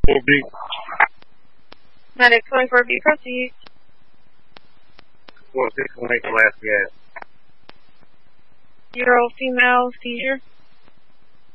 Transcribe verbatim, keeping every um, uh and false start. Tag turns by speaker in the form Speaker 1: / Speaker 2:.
Speaker 1: twenty-four B.
Speaker 2: Medic twenty-four B, proceed.
Speaker 1: four six one eight, the last gas.
Speaker 2: Zero female seizure.